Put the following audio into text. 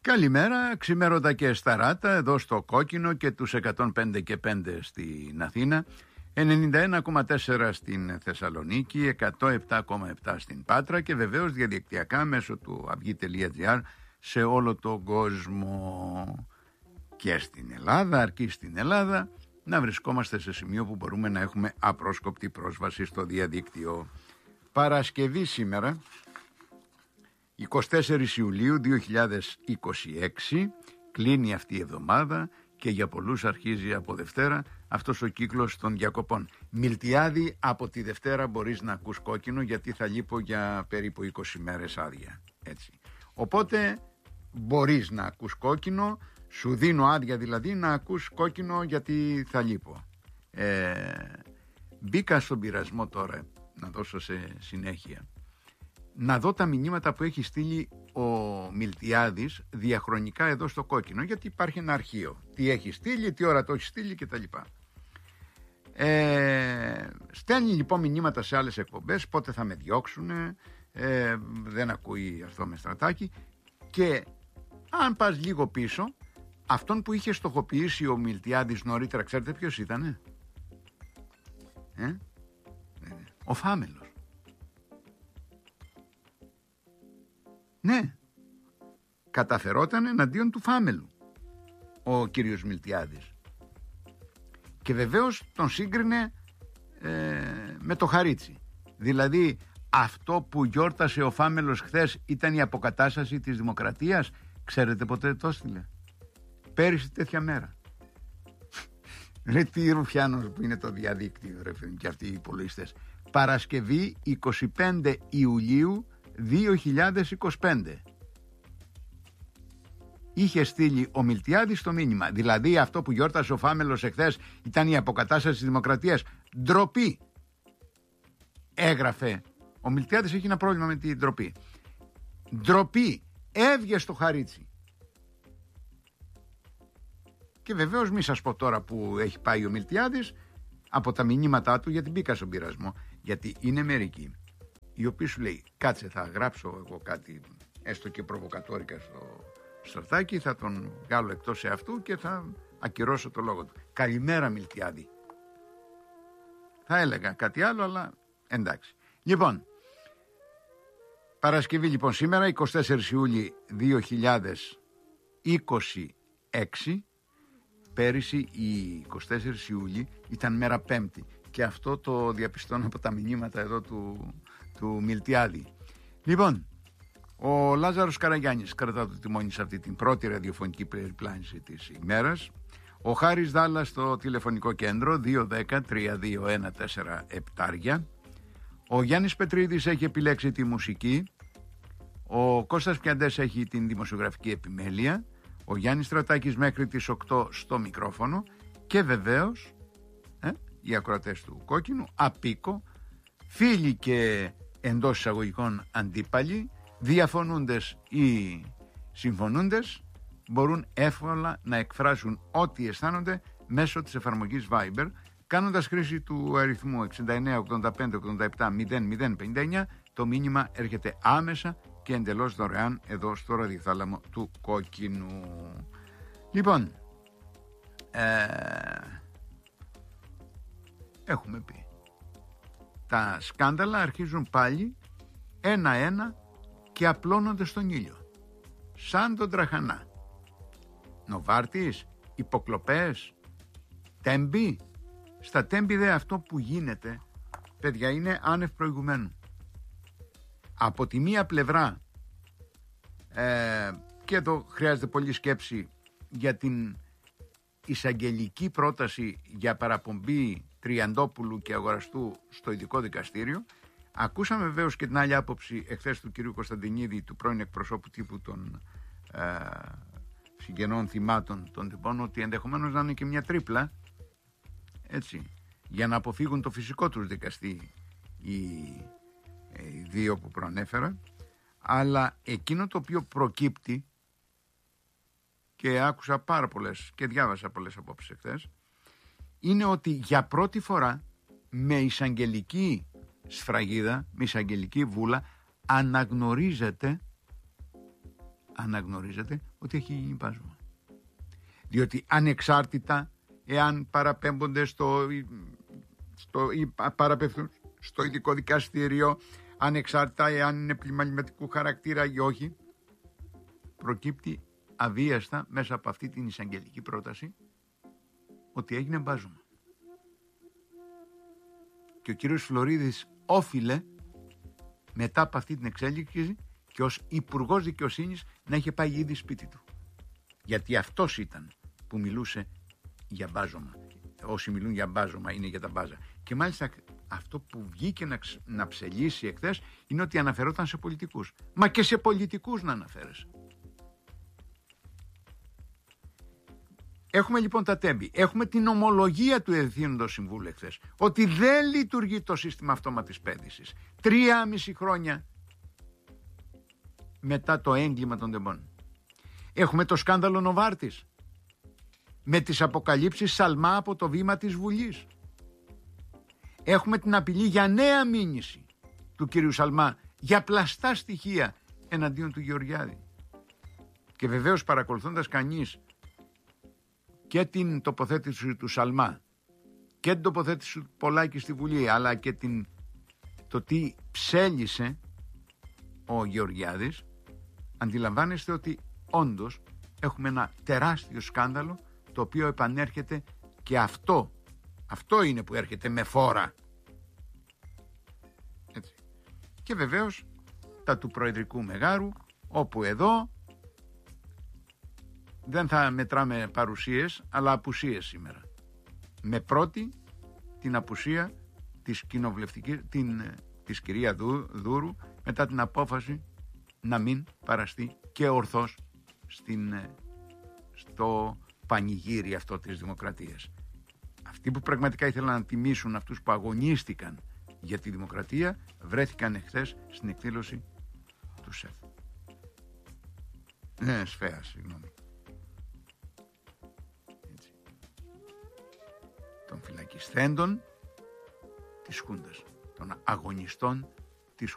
Καλημέρα, ξημέρωτα και σταράτα εδώ στο Κόκκινο και τους 105 και 5 στην Αθήνα, 91,4 στην Θεσσαλονίκη, 107,7 στην Πάτρα και βεβαίως διαδικτυακά μέσω του αυγή.gr σε όλο τον κόσμο. Και στην Ελλάδα, αρκεί στην Ελλάδα, να βρισκόμαστε σε σημείο που μπορούμε να έχουμε απρόσκοπτη πρόσβαση στο διαδίκτυο. Παρασκευή σήμερα, 24 Ιουλίου 2026, κλείνει αυτή η εβδομάδα και για πολλούς αρχίζει από Δευτέρα αυτός ο κύκλος των διακοπών. Μιλτιάδη, από τη Δευτέρα μπορείς να ακούς Κόκκινο, γιατί θα λείπω για περίπου 20 μέρες άδεια. Έτσι. Οπότε μπορείς να ακούς Κόκκινο, σου δίνω άδεια δηλαδή να ακούς Κόκκινο γιατί θα λείπω. Μπήκα στον πειρασμό τώρα να δώσω σε συνέχεια να δω τα μηνύματα που έχει στείλει ο Μιλτιάδης διαχρονικά εδώ στο Κόκκινο, γιατί υπάρχει ένα αρχείο. Τι έχει στείλει, τι ώρα το έχει στείλει κτλ. Στέλνει λοιπόν μηνύματα σε άλλες εκπομπές, πότε θα με διώξουν, δεν ακούει αυτό με στρατάκι. Και αν πας λίγο πίσω, αυτόν που είχε στοχοποιήσει ο Μιλτιάδης νωρίτερα, ξέρετε ποιος ήτανε? Ο Φάμελος. Ναι, καταφερόταν εναντίον του Φάμελου ο κύριος Μιλτιάδης και βεβαίως τον σύγκρινε με το Χαρίτσι. Δηλαδή αυτό που γιόρτασε ο Φάμελος χθες ήταν η αποκατάσταση της δημοκρατίας. Ξέρετε ποτέ το έστειλε? Πέρυσι τέτοια μέρα. Ρε τι ρουφιάνος που είναι το διαδίκτυο, ρε φίλοι, και αυτοί οι υπολογιστές. Παρασκευή 25 Ιουλίου 2025 είχε στείλει ο Μιλτιάδης το μήνυμα. Δηλαδή αυτό που γιόρτασε ο Φάμελος εχθές ήταν η αποκατάσταση της δημοκρατίας. Ντροπή. Έγραφε. Ο Μιλτιάδης έχει ένα πρόβλημα με την ντροπή. Ντροπή. Έβγε στο Χαρίτσι. Και βεβαίως μη σας πω τώρα που έχει πάει ο Μιλτιάδης από τα μηνύματά του, γιατί μπήκα στον πειρασμό, γιατί είναι μερικοί οι οποίοι σου λέει κάτσε θα γράψω εγώ κάτι έστω και προβοκατόρικα στο αυτάκι, θα τον βγάλω εκτός εαυτού και θα ακυρώσω το λόγο του. Καλημέρα Μιλτιάδη. Θα έλεγα κάτι άλλο, αλλά εντάξει. Λοιπόν, Παρασκευή λοιπόν σήμερα 24 Ιούλη 2026. Πέρυσι η 24 Ιούλη ήταν μέρα Πέμπτη και αυτό το διαπιστώνω από τα μηνύματα εδώ του Μιλτιάδη. Λοιπόν, ο Λάζαρος Καραγιάννης κρατά το τιμόνι σε αυτή την πρώτη ραδιοφωνική περιπλάνηση της ημέρας. Ο Χάρης Δάλλας στο τηλεφωνικό κέντρο 210-321-47. Ο Γιάννης Πετρίδης έχει επιλέξει τη μουσική. Ο Κώστας Πιαντές έχει την δημοσιογραφική επιμέλεια. Ο Γιάννης Στρατάκης μέχρι τις 8 στο μικρόφωνο. Και βεβαίως οι ακροατές του Κόκκινου, απίκο, φίλοι και εντός εισαγωγικών αντίπαλοι, διαφωνούντες ή συμφωνούντες, μπορούν εύκολα να εκφράσουν ό,τι αισθάνονται μέσω της εφαρμογής Viber, κάνοντας χρήση του αριθμού 69 85 87 0059. Το μήνυμα έρχεται άμεσα και εντελώς δωρεάν εδώ στο ραδιοθάλαμο του Κόκκινου. Λοιπόν, έχουμε πει, τα σκάνδαλα αρχίζουν πάλι ένα-ένα και απλώνονται στον ήλιο, σαν τον τραχανά. Νοβάρτης, υποκλοπές, τέμπη. Στα τέμπη δε αυτό που γίνεται, παιδιά, είναι άνευ προηγουμένου. Από τη μία πλευρά και εδώ χρειάζεται πολλή σκέψη για την εισαγγελική πρόταση για παραπομπή Τριαντόπουλου και Αγοραστού στο ειδικό δικαστήριο. Ακούσαμε βεβαίως και την άλλη άποψη εχθές του κυρίου Κωνσταντινίδη, του πρώην εκπροσώπου τύπου των συγγενών θυμάτων των τυπών, ότι ενδεχομένως να είναι και μια τρίπλα, έτσι, για να αποφύγουν το φυσικό τους δικαστή οι δύο που προανέφερα. Αλλά εκείνο το οποίο προκύπτει, και άκουσα πάρα πολλές και διάβασα πολλές απόψεις εχθές, είναι ότι για πρώτη φορά με εισαγγελική σφραγίδα, με εισαγγελική βούλα, αναγνωρίζεται αναγνωρίζετε ότι έχει γίνει μπάζωμα. Διότι ανεξάρτητα εάν παραπέμπονται παραπέφτουν στο ειδικό δικαστήριο, ανεξάρτητα εάν είναι πλημεληματικού χαρακτήρα ή όχι, προκύπτει αβίαστα μέσα από αυτή την εισαγγελική πρόταση ότι έγινε μπάζωμα. Και ο κύριος Φλωρίδης όφιλε μετά από αυτή την εξέλιξη και ως Υπουργός Δικαιοσύνης να είχε πάει ήδη σπίτι του. Γιατί αυτός ήταν που μιλούσε για μπάζωμα. Όσοι μιλούν για μπάζωμα είναι για τα μπάζα. Και μάλιστα αυτό που βγήκε να ψελίσει εχθές είναι ότι αναφερόταν σε πολιτικούς. Μα και σε πολιτικούς να αναφέρεσαι. Έχουμε λοιπόν τα τέμπη. Έχουμε την ομολογία του Ευθύνοντος Συμβούλου εχθές ότι δεν λειτουργεί το σύστημα αυτόματης πέδησης. 3,5 χρόνια μετά το έγκλημα των τεμπών. Έχουμε το σκάνδαλο Νοβάρτης με τις αποκαλύψεις Σαλμά από το βήμα της Βουλής. Έχουμε την απειλή για νέα μήνυση του κύριου Σαλμά για πλαστά στοιχεία εναντίον του Γεωργιάδη. Και βεβαίως παρακολουθώντας κανείς και την τοποθέτηση του Σαλμά και την τοποθέτηση του Πολάκη στη Βουλή, αλλά και το τι ψέλισε ο Γεωργιάδης, αντιλαμβάνεστε ότι όντως έχουμε ένα τεράστιο σκάνδαλο το οποίο επανέρχεται και αυτό είναι που έρχεται με φόρα. Έτσι. Και βεβαίως τα του Προεδρικού Μεγάρου, όπου εδώ δεν θα μετράμε παρουσίες αλλά απουσίες σήμερα. Με πρώτη την απουσία της κοινοβουλευτικής της κυρία Δούρου μετά την απόφαση να μην παραστεί και ορθώς στο πανηγύρι αυτό της δημοκρατίας. Αυτοί που πραγματικά ήθελαν να τιμήσουν αυτούς που αγωνίστηκαν για τη δημοκρατία βρέθηκαν εχθές στην εκδήλωση του ΣΕΦ. Ναι, ΣΦΕΑ, συγγνώμη. Έτσι. Των φυλακισθέντων της Χούντας, των αγωνιστών